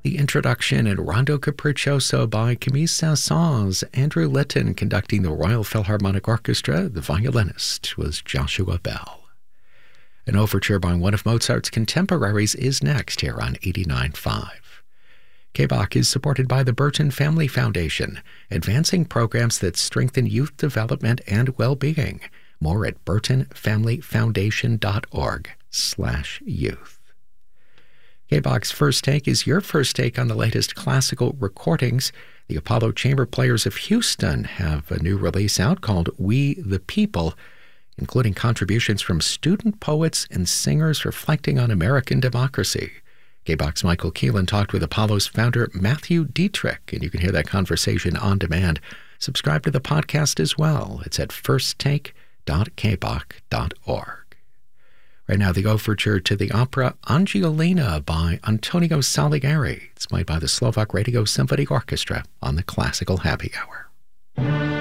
The introduction in Rondo Capriccioso by Camille Saint-Saëns, Andrew Litton conducting the Royal Philharmonic Orchestra. The violinist was Joshua Bell. An overture by one of Mozart's contemporaries is next here on 89.5. KBOC is supported by the Burton Family Foundation, advancing programs that strengthen youth development and well-being. More at burtonfamilyfoundation.org/youth. KBOC's First Take is your first take on the latest classical recordings. The Apollo Chamber Players of Houston have a new release out called We the People, including contributions from student poets and singers reflecting on American democracy. KBOC's Michael Keelan talked with Apollo's founder Matthew Dietrich, and you can hear that conversation on demand. Subscribe to the podcast as well. It's at firsttake.kboc.org. Right now, the overture to the opera Angiolina by Antonio Salieri. It's played by the Slovak Radio Symphony Orchestra on the Classical Happy Hour.